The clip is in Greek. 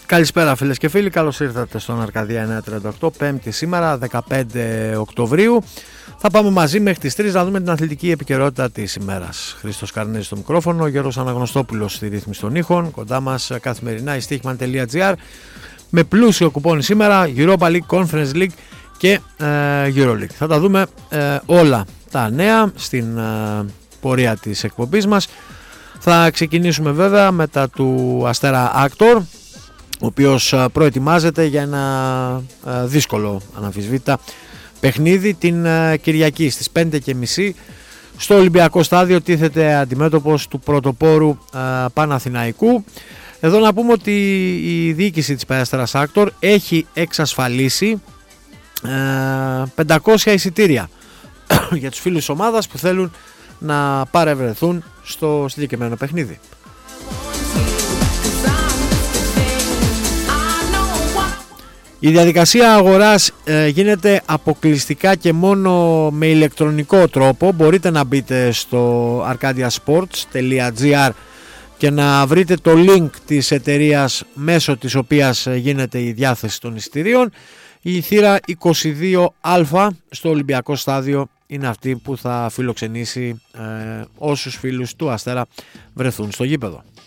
Καλησπέρα φίλες και φίλοι, καλώς ήρθατε στον Αρκαδία 938, Πέμπτη σήμερα, 15 Οκτωβρίου. Θα πάμε μαζί μέχρι τις 3 να δούμε την αθλητική επικαιρότητα της ημέρας. Χρήστος Καρνέζης στο μικρόφωνο, Γιώργος Αναγνωστόπουλος στη ρύθμιση των ήχων. Κοντά μας καθημερινά η Stichman.gr με πλούσιο κουπόνι σήμερα, Europa League, Conference League και Euroleague. Θα τα δούμε όλα τα νέα στην πορεία της εκπομπής μας. Θα ξεκινήσουμε βέβαια μετά του Αστέρα Άκτορ, ο οποίος προετοιμάζεται για ένα δύσκολο αναμφισβήτητα παιχνίδι την Κυριακή στις 5:30 στο Ολυμπιακό Στάδιο. Τίθεται αντιμέτωπος του πρωτοπόρου Παναθηναϊκού. Εδώ να πούμε ότι η διοίκηση της Αστέρας Άκτορ έχει εξασφαλίσει 500 εισιτήρια για τους φίλους της ομάδας που θέλουν να παρευρεθούν στο συγκεκριμένο παιχνίδι. Η διαδικασία αγοράς γίνεται αποκλειστικά και μόνο με ηλεκτρονικό τρόπο. Μπορείτε να μπείτε στο arcadiasports.gr και να βρείτε το link της εταιρείας μέσω της οποίας γίνεται η διάθεση των εισιτηρίων. Η θύρα 22α στο Ολυμπιακό Στάδιο είναι αυτή που θα φιλοξενήσει όσους φίλους του Αστέρα βρεθούν στο γήπεδο.